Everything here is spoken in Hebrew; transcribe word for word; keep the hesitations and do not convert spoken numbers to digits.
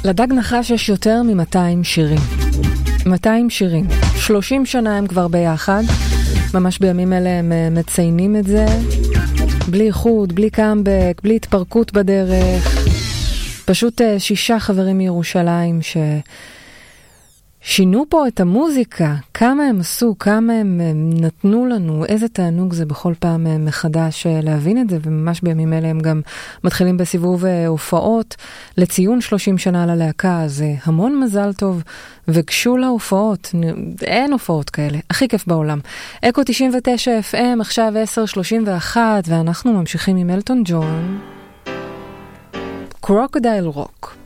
לדג נחש יש יותר מ-מאתיים שירים. מאתיים שירים. שלושים שנה הם כבר ביחד. ממש בימים אלה הם מציינים את זה. בלי איחוד, בלי קאמבק, בלי התפרקות בדרך. פשוט שישה חברים מירושלים ששינו פה את המוזיקה. כמה הם עשו, כמה הם נתנו לנו, איזה תענוג זה בכל פעם מחדש להבין את זה, וממש בימים אלה הם גם מתחילים בסיבוב הופעות לציון שלושים שנה ללהקה, אז המון מזל טוב, וגשו להופעות, אין הופעות כאלה, הכי כיף בעולם. אקו תשעים ותשע אף אם, עכשיו עשר שלושים ואחת, ואנחנו ממשיכים עם אלטון ג'ון, קרוקודייל רוק.